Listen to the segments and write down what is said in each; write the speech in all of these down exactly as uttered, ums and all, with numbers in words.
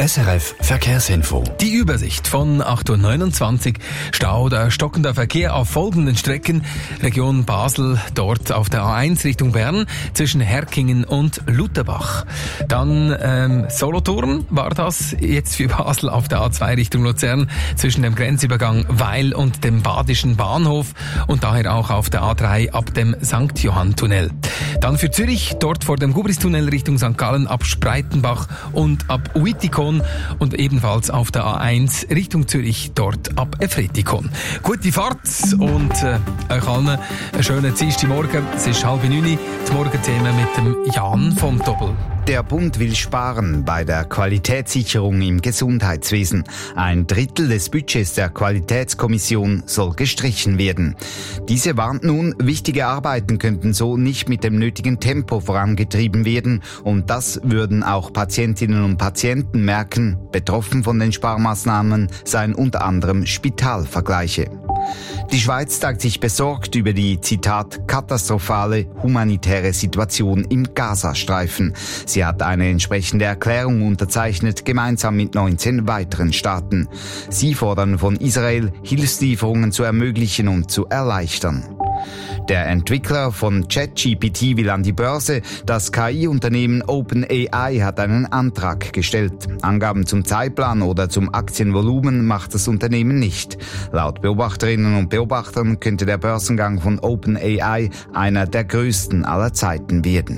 S R F Verkehrsinfo. Die Übersicht von acht Uhr neunundzwanzig. Stau oder stockender Verkehr auf folgenden Strecken. Region Basel, dort auf der A eins Richtung Bern, zwischen Herkingen und Lutherbach. Dann ähm, Solothurn war das jetzt für Basel auf der A zwei Richtung Luzern, zwischen dem Grenzübergang Weil und dem Badischen Bahnhof und daher auch auf der A drei ab dem Sankt Johann-Tunnel. Dann für Zürich, dort vor dem Gubristunnel Richtung Sankt Gallen ab Spreitenbach und ab Uitikon und ebenfalls auf der A eins Richtung Zürich, dort ab Efretikon. Gute Fahrt und äh, euch allen einen schönen Dienstagmorgen. Es ist halb neun, das Morgenthema mit dem Jan vom Doppel. Der Bund will sparen bei der Qualitätssicherung im Gesundheitswesen. Ein Drittel des Budgets der Qualitätskommission soll gestrichen werden. Diese warnt nun, wichtige Arbeiten könnten so nicht mit dem nötigen Tempo vorangetrieben werden. Und das würden auch Patientinnen und Patienten merken. Betroffen von den Sparmaßnahmen seien unter anderem Spitalvergleiche. Die Schweiz zeigt sich besorgt über die, Zitat, katastrophale humanitäre Situation im Gazastreifen. Sie hat eine entsprechende Erklärung unterzeichnet, gemeinsam mit neunzehn weiteren Staaten. Sie fordern von Israel, Hilfslieferungen zu ermöglichen und zu erleichtern. Der Entwickler von ChatGPT will an die Börse. Das K I-Unternehmen OpenAI hat einen Antrag gestellt. Angaben zum Zeitplan oder zum Aktienvolumen macht das Unternehmen nicht. Laut Beobachterinnen und Beobachtern könnte der Börsengang von OpenAI einer der größten aller Zeiten werden.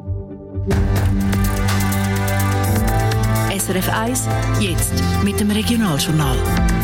S R F eins, jetzt mit dem Regionaljournal.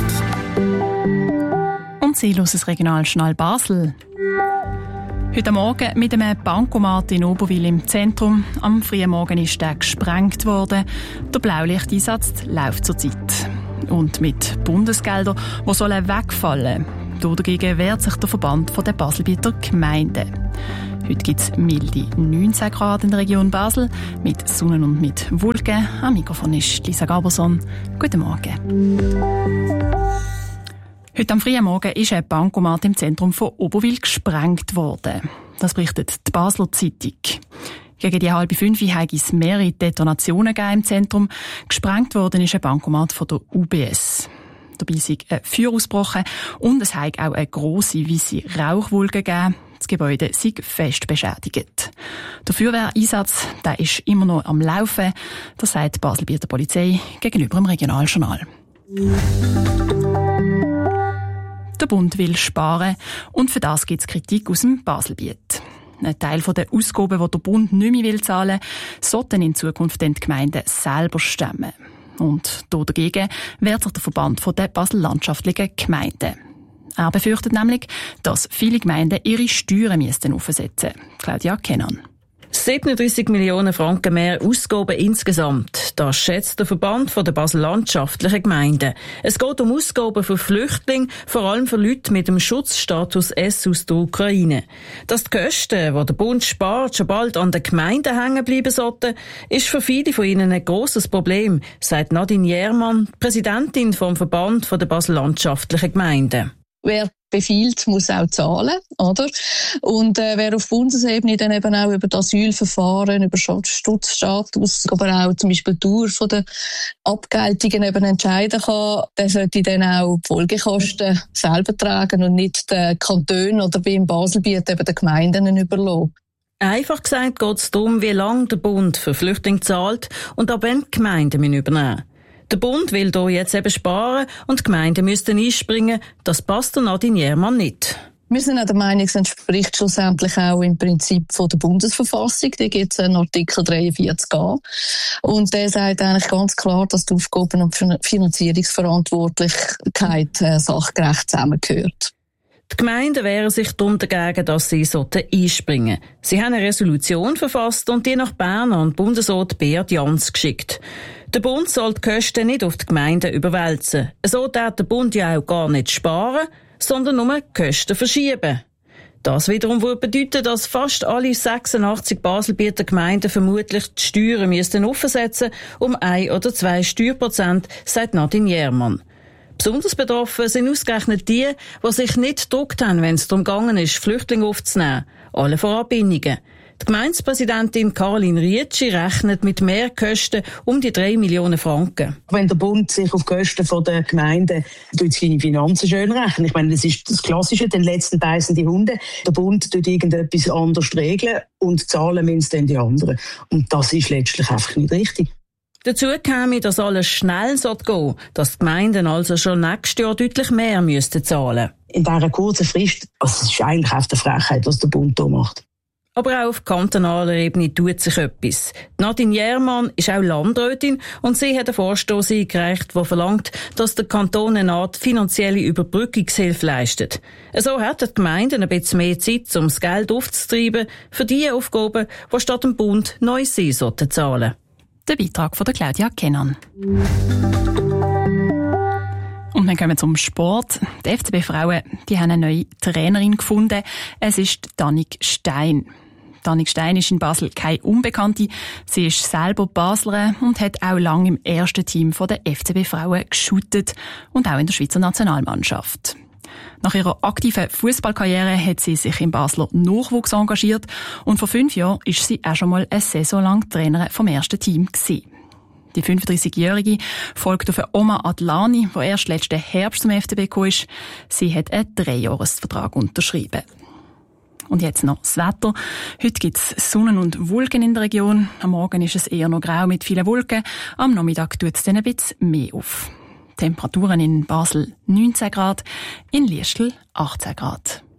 Und Sie hören das Regionaljournal Basel. Heute Morgen mit einem Bankomat in Oberwil im Zentrum. Am frühen Morgen ist der gesprengt worden. Der Blaulichteinsatz läuft zurzeit. Und mit Bundesgeldern, die sollen wegfallen. Dagegen wehrt sich der Verband der Baselbieter Gemeinden. Heute gibt es milde neunzehn Grad in der Region Basel, mit Sonne und mit Wolken. Am Mikrofon ist Lisa Gaberson. Guten Morgen. Heute am frühen Morgen ist ein Bankomat im Zentrum von Oberwil gesprengt worden. Das berichtet die Basler Zeitung. Gegen die halbe fünf hat es mehrere Detonationen im Zentrum. Gesprengt worden ist ein Bankomat von der U B S. Dabei ist ein Feuer ausgebrochen und es hat auch eine grosse weisse Rauchwolke gegeben. Das Gebäude sei fest beschädigt. Der Feuerwehreinsatz, der ist immer noch am Laufen. Das sagt die Baselbieter Polizei gegenüber dem Regionaljournal. Der Bund will sparen und für das gibt es Kritik aus dem Baselbiet. Ein Teil der Ausgaben, die der Bund nicht mehr will zahlen, sollten in Zukunft die Gemeinden selber stemmen. Und dagegen wehrt sich der Verband der Basel-landschaftlichen Gemeinden. Er befürchtet nämlich, dass viele Gemeinden ihre Steuern aufsetzen müssten. Claudia Kennan. siebenunddreissig Millionen Franken mehr Ausgaben insgesamt. Das schätzt der Verband der Basel-landschaftlichen Gemeinden. Es geht um Ausgaben für Flüchtlinge, vor allem für Leute mit dem Schutzstatus S aus der Ukraine. Dass die Kosten, die der Bund spart, schon bald an den Gemeinden hängen bleiben sollten, ist für viele von ihnen ein grosses Problem, sagt Nadine Jermann, Präsidentin vom Verband der Basel-landschaftlichen Gemeinden. Wer befiehlt, muss auch zahlen, oder? Und äh, wer auf Bundesebene dann eben auch über das Asylverfahren, über Schutzstatus, aber auch zum Beispiel die Dauer von der Abgeltungen eben entscheiden kann, der sollte dann auch die Folgekosten selber tragen und nicht den Kantonen oder wie im Baselbiet eben den Gemeinden überlassen. Einfach gesagt geht es darum, wie lange der Bund für Flüchtlinge zahlt und ab wann die Gemeinden übernehmen müssen. Der Bund will hier jetzt eben sparen und die Gemeinden müssten einspringen. Das passt der Nadine Jermann nicht. Wir sind auch der Meinung, es entspricht schlussendlich auch im Prinzip von der Bundesverfassung. Da gibt es einen Artikel dreiundvierzig a. Und der sagt eigentlich ganz klar, dass die Aufgaben- und Finanzierungsverantwortlichkeit äh, sachgerecht zusammengehört. Die Gemeinden wehren sich darum dagegen, dass sie einspringen sollten. Sie haben eine Resolution verfasst und die nach Bern an Bundesrat Beat Jans geschickt. Der Bund soll die Kosten nicht auf die Gemeinden überwälzen. So darf der Bund ja auch gar nicht sparen, sondern nur die Kosten verschieben. Das wiederum würde bedeuten, dass fast alle sechsundachtzig Baselbieter Gemeinden vermutlich die Steuern müssten aufsetzen um ein oder zwei Steuerprozent, sagt Nadine Jermann. Besonders betroffen sind ausgerechnet die, die sich nicht gedruckt haben, wenn es darum gegangen ist, Flüchtlinge aufzunehmen. Alle vor Anbindungen. Die Gemeindepräsidentin Caroline Rietschi rechnet mit Mehrkosten um die drei Millionen Franken. Wenn der Bund sich auf die Kosten der Gemeinden durch seine Finanzen schön rechnet, ich meine, das ist das Klassische, den letzten beißen die Hunde. Der Bund tut irgendetwas anders regeln und zahlen müssen dann die anderen. Und das ist letztlich einfach nicht richtig. Dazu käme, dass alles schnell gehen sollte, dass die Gemeinden also schon nächstes Jahr deutlich mehr müssten zahlen. In dieser kurzen Frist, also es ist eigentlich auf der Frechheit, was der Bund hier macht. Aber auch auf kantonaler Ebene tut sich etwas. Nadine Jermann ist auch Landrätin und sie hat einen Vorstoss eingereicht, der verlangt, dass der Kanton eine Art finanzielle Überbrückungshilfe leistet. So hat die Gemeinde ein bisschen mehr Zeit, um das Geld aufzutreiben für die Aufgaben, die statt dem Bund neu sie sollten zahlen. Der Beitrag von der Claudia Kennan. Und dann kommen wir zum Sport. Die F C B-Frauen, die haben eine neue Trainerin gefunden. Es ist Danik Stein. Danik Stein ist in Basel keine Unbekannte. Sie ist selber Baslerin und hat auch lange im ersten Team der F C B-Frauen geschuttet und auch in der Schweizer Nationalmannschaft. Nach ihrer aktiven Fußballkarriere hat sie sich im Basler Nachwuchs engagiert und vor fünf Jahren ist sie auch schon mal eine Saison lang Trainerin vom ersten Team gewesen. Die fünfunddreißigjährige folgt auf Oma Adlani, die erst letzten Herbst zum F C B gekommen ist. Sie hat einen Dreijahresvertrag unterschrieben. Und jetzt noch das Wetter. Heute gibt es Sonnen und Wolken in der Region. Am Morgen ist es eher noch grau mit vielen Wolken. Am Nachmittag tut es dann ein bisschen mehr auf. Temperaturen in Basel neunzehn Grad, in Liestl achtzehn Grad.